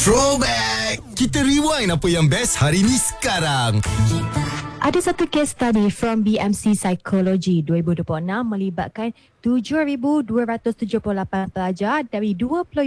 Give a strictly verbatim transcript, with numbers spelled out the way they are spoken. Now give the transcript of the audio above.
Throwback! Kita rewind apa yang best hari ni sekarang. Ada satu case study from B M C Psychology dua ribu dua puluh enam melibatkan tujuh ribu dua ratus tujuh puluh lapan pelajar dari dua puluh